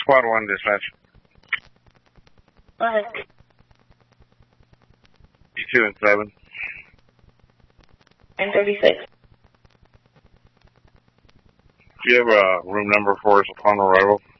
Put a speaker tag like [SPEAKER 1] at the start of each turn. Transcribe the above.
[SPEAKER 1] Squad 1, dispatch.
[SPEAKER 2] Alright.
[SPEAKER 1] 2 and 7.
[SPEAKER 2] And 36.
[SPEAKER 1] Do you have a room number for us upon arrival?